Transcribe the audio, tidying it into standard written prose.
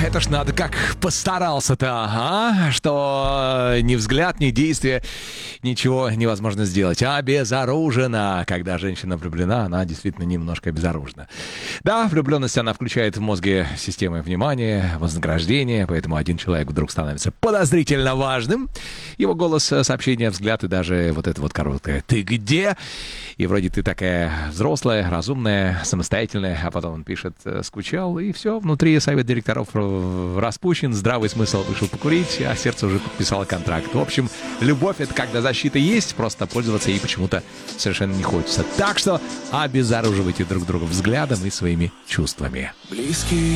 это ж надо как постарался-то, а? Что ни взгляд, ни действие, ничего невозможно сделать. Обезоружена. Когда женщина влюблена, она действительно немножко обезоружена. Да, влюбленность, она включает в мозге системы внимания, вознаграждения, поэтому один человек вдруг становится подозрительно важным. Его голос, сообщение, взгляд и даже вот это вот короткое «Ты где?» И вроде ты такая взрослая, разумная, самостоятельная, а потом он пишет «Скучал», и все, внутри совет директоров распущен, здравый смысл вышел покурить, а сердце уже подписало контракт. В общем, любовь — это когда защита есть, просто пользоваться ей почему-то совершенно не хочется. Так что обезоруживайте друг друга взглядом и своими чувствами. Близкие